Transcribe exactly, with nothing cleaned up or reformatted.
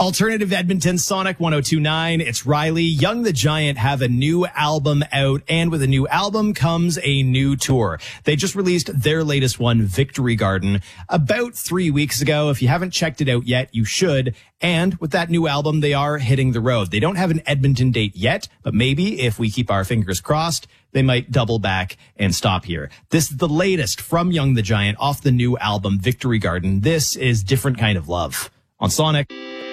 Alternative Edmonton, Sonic one oh two point nine. It's Riley. Young the Giant have a new album out, and with a new album comes a new tour. They just released their latest one, Victory Garden, about three weeks ago. If you haven't checked it out yet, you should. And with that new album, they are hitting the road. They don't have an Edmonton date yet, but maybe if we keep our fingers crossed, they might double back and stop here. This is the latest from Young the Giant off the new album, Victory Garden. This is Different Kind of Love on Sonic.